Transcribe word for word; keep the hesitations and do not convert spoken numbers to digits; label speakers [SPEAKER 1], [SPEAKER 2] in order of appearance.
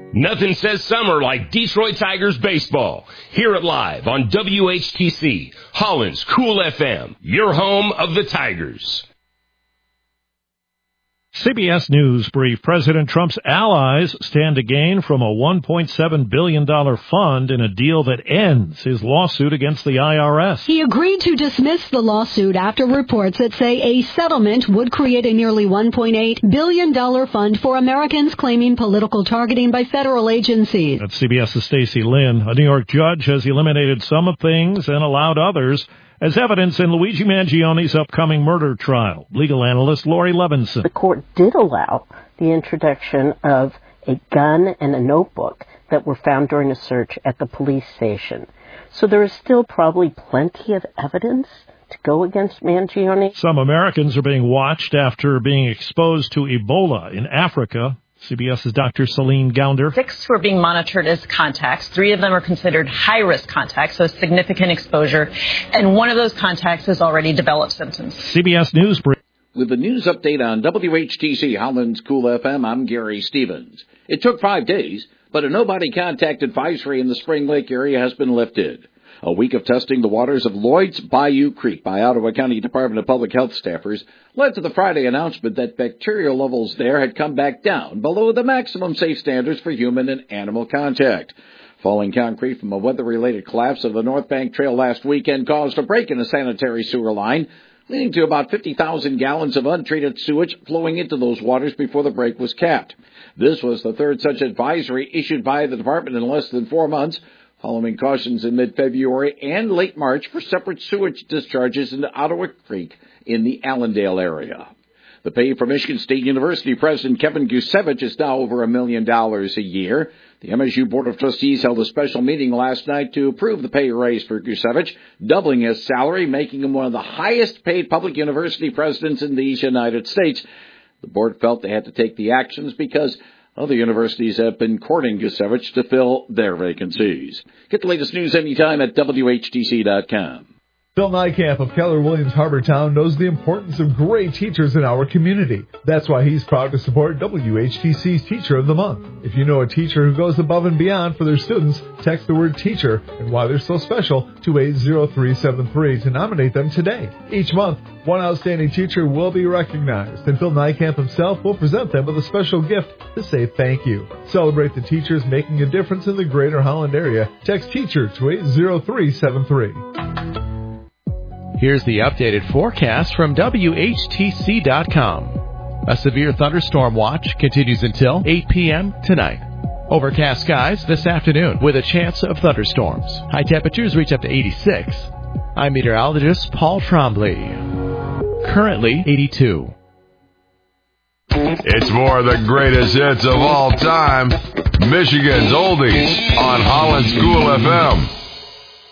[SPEAKER 1] Nothing says summer like Detroit Tigers baseball. Hear it live on W H T C, Holland's Cool F M, your home of the Tigers.
[SPEAKER 2] C B S News brief. President Trump's allies stand to gain from a one point seven billion dollars fund in a deal that ends his lawsuit against the I R S.
[SPEAKER 3] He agreed to dismiss the lawsuit after reports that say a settlement would create a nearly one point eight billion dollars fund for Americans claiming political targeting by federal agencies.
[SPEAKER 2] That's CBS's Stacey Lynn. A New York judge has eliminated some things and allowed others as evidence in Luigi Mangione's upcoming murder trial. Legal analyst Lori Levinson.
[SPEAKER 4] The court did allow the introduction of a gun and a notebook that were found during a search at the police station. So there is still probably plenty of evidence to go against Mangione.
[SPEAKER 2] Some Americans are being watched after being exposed to Ebola in Africa. CBS's Doctor Celine Gounder.
[SPEAKER 5] Six were being monitored as contacts. Three of them are considered high-risk contacts, so significant exposure. And one of those contacts has already developed symptoms.
[SPEAKER 2] C B S News brief.
[SPEAKER 6] With the news update on W H T C Holland's Cool F M, I'm Gary Stevens. It took five days, but a no-body contact advisory in the Spring Lake area has been lifted. A week of testing the waters of Lloyd's Bayou Creek by Ottawa County Department of Public Health staffers led to the Friday announcement that bacterial levels there had come back down below the maximum safe standards for human and animal contact. Falling concrete from a weather-related collapse of the North Bank Trail last weekend caused a break in a sanitary sewer line, leading to about fifty thousand gallons of untreated sewage flowing into those waters before the break was capped. This was the third such advisory issued by the department in less than four months, following cautions in mid-February and late March for separate sewage discharges into Ottawa Creek in the Allendale area. The pay for Michigan State University President Kevin Gusevich is now over a million dollars a year. The M S U Board of Trustees held a special meeting last night to approve the pay raise for Gusevich, doubling his salary, making him one of the highest-paid public university presidents in these United States. The board felt they had to take the actions because other universities have been courting Gusevich to fill their vacancies. Get the latest news anytime at W H T C dot com.
[SPEAKER 7] Phil Nykamp of Keller Williams Harbortown knows the importance of great teachers in our community. That's why he's proud to support W H T C's Teacher of the Month. If you know a teacher who goes above and beyond for their students, text the word teacher and why they're so special to eight zero three seven three to nominate them today. Each month, one outstanding teacher will be recognized, and Phil Nykamp himself will present them with a special gift to say thank you. Celebrate the teachers making a difference in the greater Holland area. Text teacher to eight zero three seven three.
[SPEAKER 8] Here's the updated forecast from W H T C dot com. A severe thunderstorm watch continues until eight p.m. tonight. Overcast skies this afternoon with a chance of thunderstorms. High temperatures reach up to eighty-six. I'm meteorologist Paul Trombley. Currently eighty-two.
[SPEAKER 9] It's more of the greatest hits of all time. Michigan's Oldies on Holland's Cool F M.